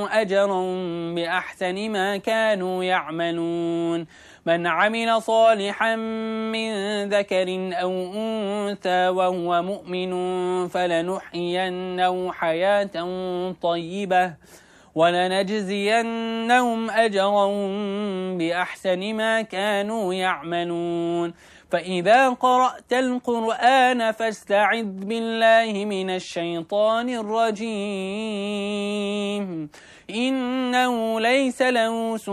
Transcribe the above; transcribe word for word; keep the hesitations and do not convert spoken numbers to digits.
أجرا بأحسن ما كانوا يعملون من عمل صالحا من ذكر أو أنثى وهو مؤمن فلنحيينه حياة طيبة ولنجزينهم أجرهم بأحسن ما كانوا يعملون فإذا قرأت القرآن فاستعذ بالله من الشيطان الرجيم إنه ليس له